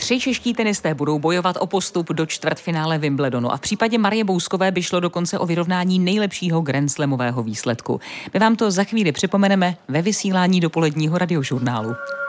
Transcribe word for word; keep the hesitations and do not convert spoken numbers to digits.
Tři čeští tenisté budou bojovat o postup do čtvrtfinále Wimbledonu a v případě Marie Bouskové by šlo dokonce o vyrovnání nejlepšího grandslamového výsledku. My vám to za chvíli připomeneme ve vysílání dopoledního radiožurnálu.